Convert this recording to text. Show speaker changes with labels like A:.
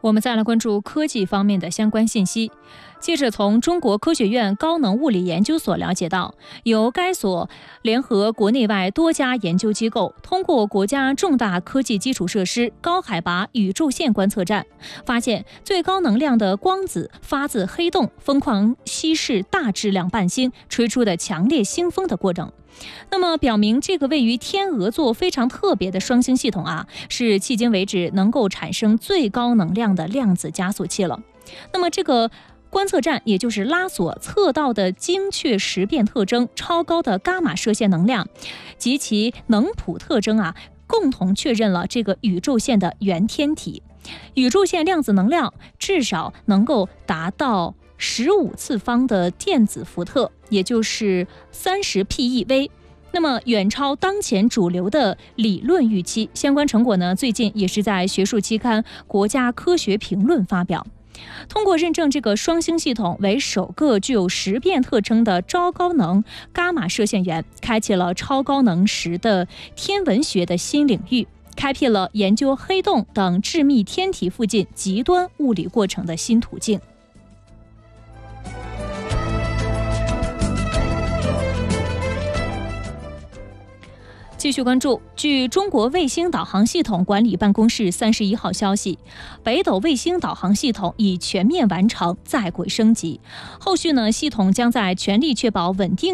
A: 我们再来关注科技方面的相关信息。记者从中国科学院高能物理研究所了解到，由该所联合国内外多家研究机构，通过国家重大科技基础设施高海拔宇宙线观测站，发现最高能量的光子发自黑洞疯狂稀释大质量伴星吹出的强烈星风的过程。那么表明这个位于天鹅座非常特别的双星系统是迄今为止能够产生最高能量的量子加速器了。那么这个观测站也就是拉所测到的精确时变特征、超高的伽马射线能量及其能谱特征共同确认了这个宇宙线的原天体。宇宙线量子能量至少能够达到15次方的电子伏特，也就是30 PeV， 那么远超当前主流的理论预期。相关成果最近也是在学术期刊《国家科学评论》发表。通过认证这个双星系统为首个具有时变特征的超高能伽马射线源，开启了超高能时的天文学的新领域，开辟了研究黑洞等致密天体附近极端物理过程的新途径。继续关注，据中国卫星导航系统管理办公室31号消息，北斗卫星导航系统已全面完成在轨升级，后续系统将在全力确保稳定